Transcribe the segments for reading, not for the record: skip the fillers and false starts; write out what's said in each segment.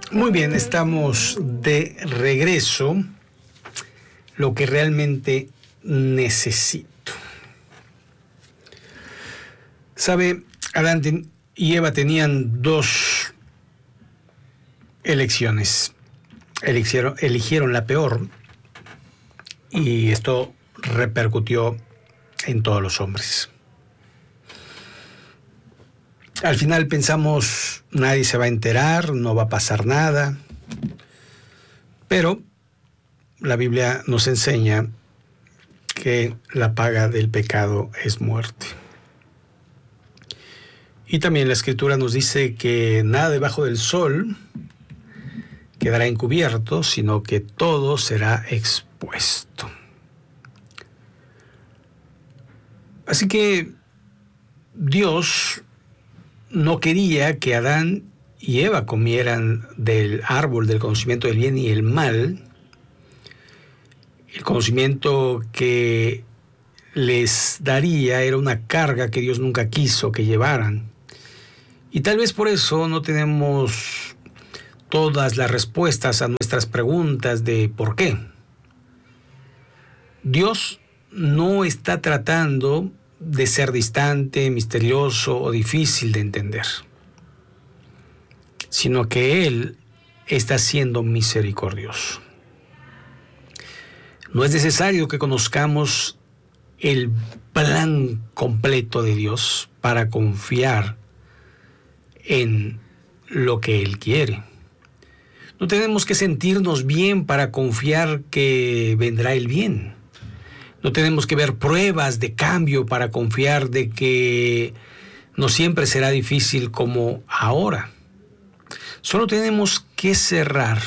Muy bien, estamos de regreso. Lo que realmente necesito. ¿Sabe? Adán y Eva tenían dos elecciones. Eligieron la peor y esto repercutió en todos los hombres. Al final pensamos, nadie se va a enterar, no va a pasar nada, pero la Biblia nos enseña que la paga del pecado es muerte. Y también la Escritura nos dice que nada debajo del sol quedará encubierto, sino que todo será expuesto. Así que Dios no quería que Adán y Eva comieran del árbol del conocimiento del bien y el mal, el conocimiento que les daría era una carga que Dios nunca quiso que llevaran. Y tal vez por eso no tenemos todas las respuestas a nuestras preguntas de por qué. Dios no está tratando de ser distante, misterioso o difícil de entender, sino que Él está siendo misericordioso. No es necesario que conozcamos el plan completo de Dios para confiar en lo que Él quiere. No tenemos que sentirnos bien para confiar que vendrá el bien. No tenemos que ver pruebas de cambio para confiar de que no siempre será difícil como ahora. Solo tenemos que cerrar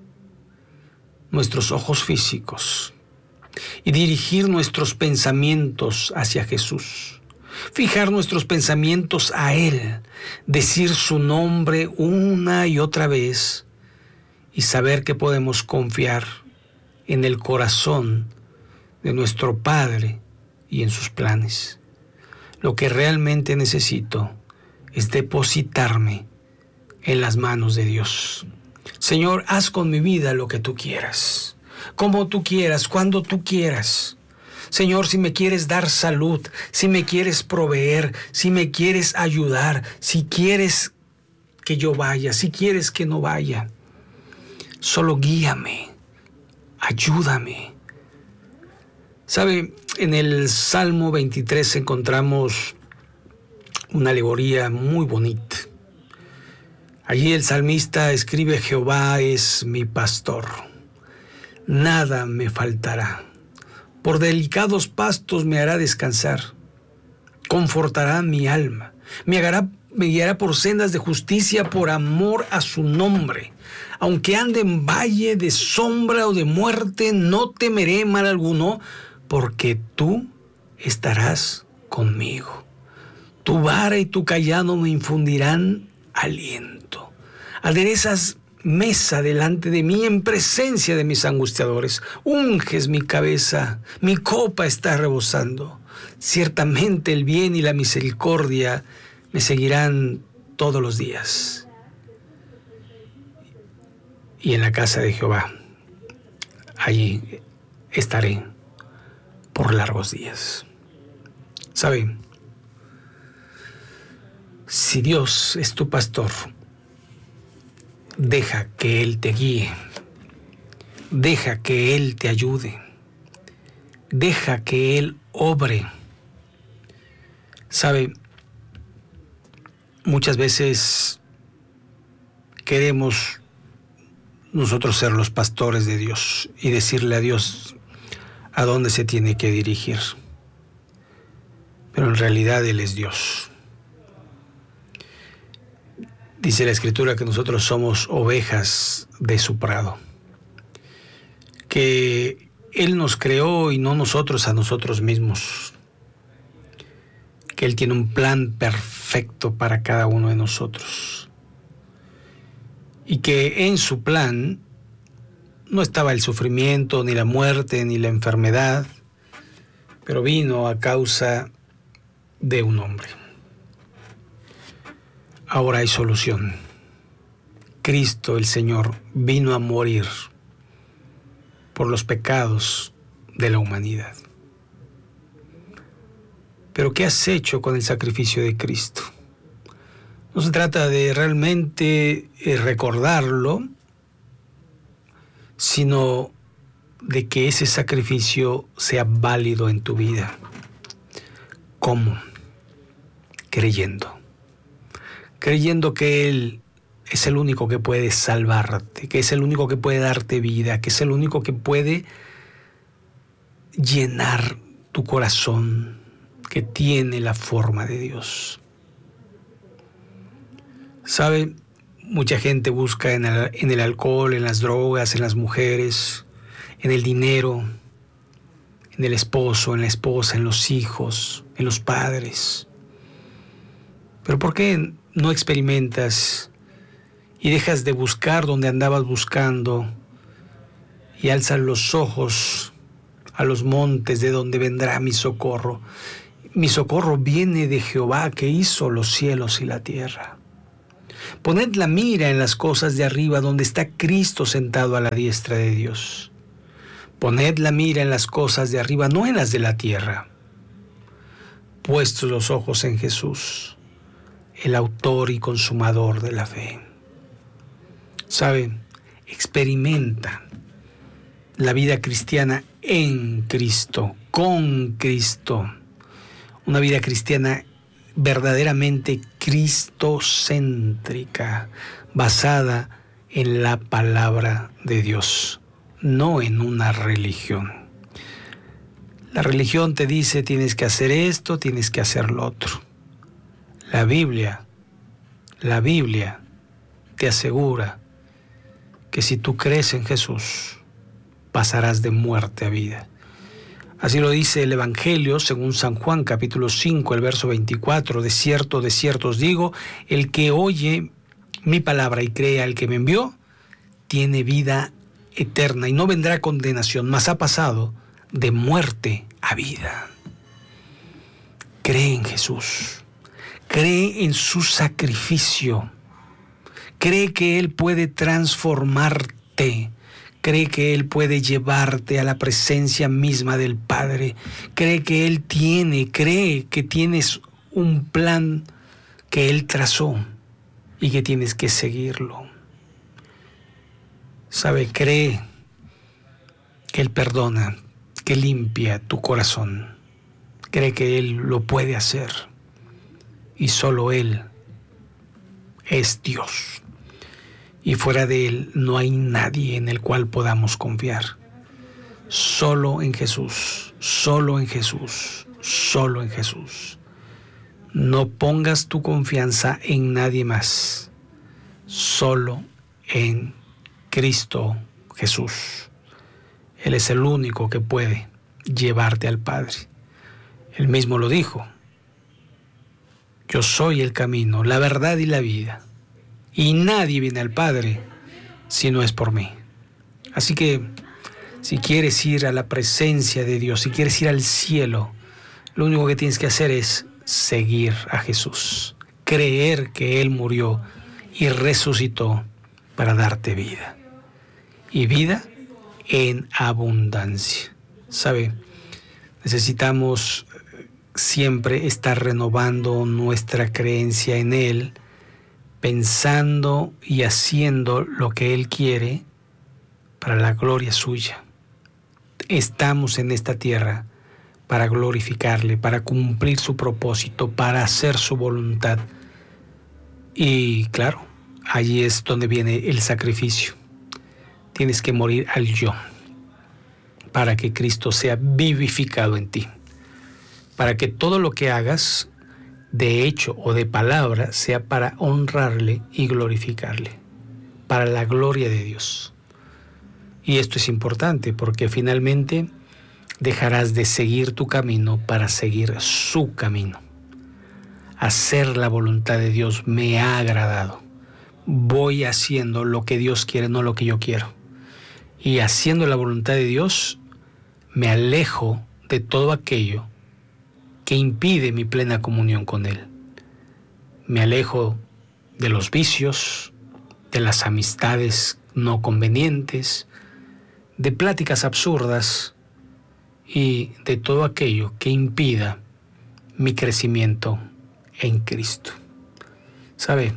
nuestros ojos físicos y dirigir nuestros pensamientos hacia Jesús. Fijar nuestros pensamientos a Él, decir su nombre una y otra vez y saber que podemos confiar en el corazón de nuestro Padre y en sus planes. Lo que realmente necesito es depositarme en las manos de Dios. Señor, haz con mi vida lo que tú quieras, como tú quieras, cuando tú quieras. Señor, si me quieres dar salud, si me quieres proveer, si me quieres ayudar, si quieres que yo vaya, si quieres que no vaya, solo guíame, ayúdame. ¿Sabe? En el Salmo 23 encontramos una alegoría muy bonita. Allí el salmista escribe: Jehová es mi pastor, nada me faltará. Por delicados pastos me hará descansar, confortará mi alma, me guiará por sendas de justicia por amor a su nombre. Aunque ande en valle de sombra o de muerte, no temeré mal alguno, porque tú estarás conmigo. Tu vara y tu cayado me infundirán aliento. Aderezas mesa delante de mí en presencia de mis angustiadores. Unges mi cabeza, mi copa está rebosando. Ciertamente el bien y la misericordia me seguirán todos los días. Y en la casa de Jehová, allí estaré por largos días. ¿Sabe? Si Dios es tu pastor, deja que Él te guíe, deja que Él te ayude, deja que Él obre. ¿Sabe? Muchas veces queremos nosotros ser los pastores de Dios y decirle a Dios a dónde se tiene que dirigir. Pero en realidad Él es Dios. Dice la Escritura que nosotros somos ovejas de su prado, que Él nos creó y no nosotros a nosotros mismos, que Él tiene un plan perfecto para cada uno de nosotros y que en su plan no estaba el sufrimiento, ni la muerte, ni la enfermedad, pero vino a causa de un hombre. Ahora hay solución. Cristo el Señor vino a morir por los pecados de la humanidad. Pero ¿qué has hecho con el sacrificio de Cristo? No se trata de realmente recordarlo, sino de que ese sacrificio sea válido en tu vida. ¿Cómo? Creyendo. Creyendo que Él es el único que puede salvarte, que es el único que puede darte vida, que es el único que puede llenar tu corazón, que tiene la forma de Dios. ¿Sabe? Mucha gente busca en el alcohol, en las drogas, en las mujeres, en el dinero, en el esposo, en la esposa, en los hijos, en los padres. Pero ¿por qué no experimentas y dejas de buscar donde andabas buscando y alzas los ojos a los montes de donde vendrá mi socorro? Mi socorro viene de Jehová, que hizo los cielos y la tierra. Poned la mira en las cosas de arriba, donde está Cristo sentado a la diestra de Dios. Poned la mira en las cosas de arriba, no en las de la tierra. Puestos los ojos en Jesús, el autor y consumador de la fe. ¿Sabe? Experimenta la vida cristiana en Cristo, con Cristo. Una vida cristiana verdaderamente cristocéntrica, basada en la palabra de Dios, no en una religión. La religión te dice tienes que hacer esto, tienes que hacer lo otro. La Biblia te asegura que si tú crees en Jesús, pasarás de muerte a vida. Así lo dice el Evangelio según San Juan, capítulo 5, el verso 24. De cierto os digo, el que oye mi palabra y cree al que me envió, tiene vida eterna y no vendrá condenación, mas ha pasado de muerte a vida. Cree en Jesús, cree en su sacrificio, cree que Él puede transformarte. Cree que Él puede llevarte a la presencia misma del Padre. Cree que cree que tienes un plan que Él trazó y que tienes que seguirlo. ¿Sabe? Cree que Él perdona, que limpia tu corazón. Cree que Él lo puede hacer y solo Él es Dios. Y fuera de Él no hay nadie en el cual podamos confiar. Solo en Jesús, solo en Jesús, solo en Jesús. No pongas tu confianza en nadie más, solo en Cristo Jesús. Él es el único que puede llevarte al Padre. Él mismo lo dijo: yo soy el camino, la verdad y la vida. Y nadie viene al Padre si no es por mí. Así que si quieres ir a la presencia de Dios, si quieres ir al cielo, lo único que tienes que hacer es seguir a Jesús, creer que Él murió y resucitó para darte vida. Y vida en abundancia. ¿Sabe? Necesitamos siempre estar renovando nuestra creencia en Él, pensando y haciendo lo que Él quiere para la gloria suya. Estamos en esta tierra para glorificarle, para cumplir su propósito, para hacer su voluntad. Y claro, allí es donde viene el sacrificio. Tienes que morir al yo para que Cristo sea vivificado en ti, para que todo lo que hagas de hecho o de palabra sea para honrarle y glorificarle, para la gloria de Dios. Y esto es importante porque finalmente dejarás de seguir tu camino para seguir su camino. Hacer la voluntad de Dios me ha agradado. Voy haciendo lo que Dios quiere, no lo que yo quiero. Y haciendo la voluntad de Dios, me alejo de todo aquello que impide mi plena comunión con Él. Me alejo de los vicios, de las amistades no convenientes, de pláticas absurdas y de todo aquello que impida mi crecimiento en Cristo. ¿Sabe?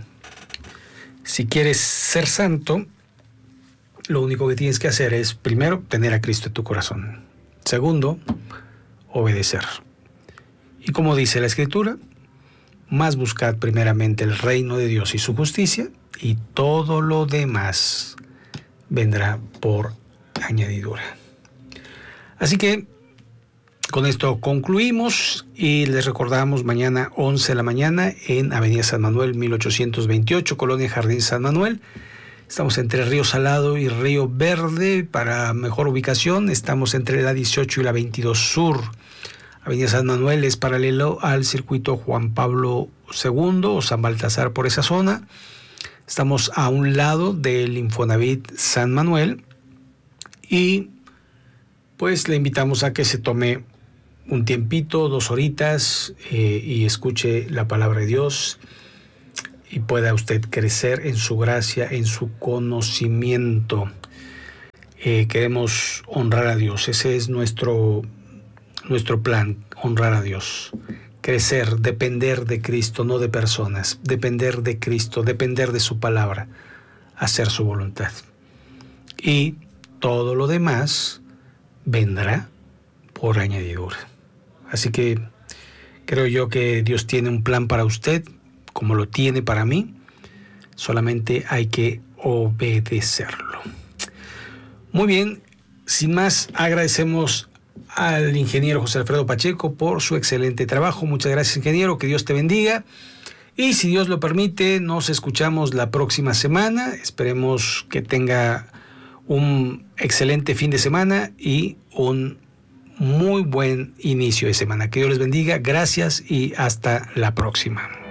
Si quieres ser santo, lo único que tienes que hacer es, primero, tener a Cristo en tu corazón. Segundo, obedecer. Y como dice la Escritura, más buscad primeramente el reino de Dios y su justicia, y todo lo demás vendrá por añadidura. Así que con esto concluimos y les recordamos mañana 11 de la mañana en Avenida San Manuel 1828, Colonia Jardín San Manuel. Estamos entre Río Salado y Río Verde. Para mejor ubicación estamos entre la 18 y la 22 Sur. Avenida San Manuel es paralelo al circuito Juan Pablo II o San Baltasar por esa zona. Estamos a un lado del Infonavit San Manuel y pues le invitamos a que se tome un tiempito, 2 horitas y escuche la palabra de Dios y pueda usted crecer en su gracia, en su conocimiento. Queremos honrar a Dios, ese es nuestro plan, honrar a Dios, crecer, depender de Cristo, no de personas, depender de Cristo, depender de su palabra, hacer su voluntad. Y todo lo demás vendrá por añadidura. Así que creo yo que Dios tiene un plan para usted, como lo tiene para mí. Solamente hay que obedecerlo. Muy bien, sin más, agradecemos al ingeniero José Alfredo Pacheco por su excelente trabajo. Muchas gracias, ingeniero, que Dios te bendiga. Y si Dios lo permite, nos escuchamos la próxima semana. Esperemos que tenga un excelente fin de semana y un muy buen inicio de semana. Que Dios les bendiga. Gracias y hasta la próxima.